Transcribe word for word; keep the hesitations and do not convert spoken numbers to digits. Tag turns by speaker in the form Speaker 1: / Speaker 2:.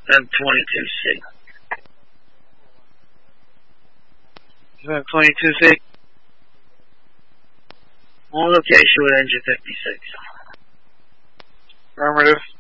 Speaker 1: M twenty-two C.
Speaker 2: M twenty-two C.
Speaker 1: On location with engine fifty-six.
Speaker 2: Affirmative.